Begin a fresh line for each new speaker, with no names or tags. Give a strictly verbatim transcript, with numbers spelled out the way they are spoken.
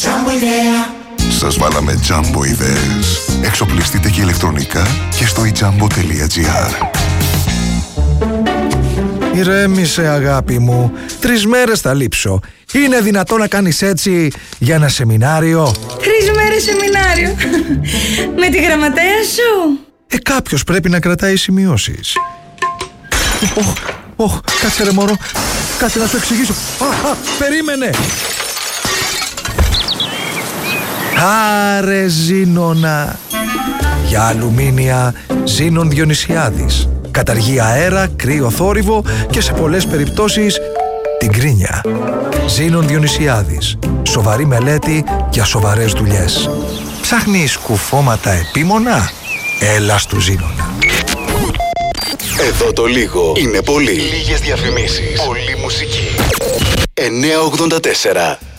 Τζάμπο ιδέα.
Σας βάλαμε τζάμπο ιδέες. Εξοπλιστείτε και ηλεκτρονικά και στο i jumbo τελεία gr.
Ηρέμησε αγάπη μου, τρεις μέρες θα λείψω. Είναι δυνατόν να κάνεις έτσι για ένα σεμινάριο?
Τρεις μέρες σεμινάριο? Με τη γραμματέα σου?
Ε, κάποιος πρέπει να κρατάει σημειώσεις. Ωχ, ωχ, κάτσε ρε μωρό, κάτσε να σου εξηγήσω. Α, α, περίμενε. Άρε Ζήνονα. Για αλουμίνια Ζήνων Διονυσιάδης. Καταργεί αέρα, κρύο θόρυβο και σε πολλές περιπτώσεις την κρίνια. Ζήνων Διονυσιάδης. Σοβαρή μελέτη για σοβαρές δουλειές. Ψάχνεις κουφώματα επίμονα? Έλα στου Ζήνονα.
Εδώ το λίγο είναι πολύ. Λίγες διαφημίσεις. Πολύ μουσική. εννιακόσια ογδόντα τέσσερα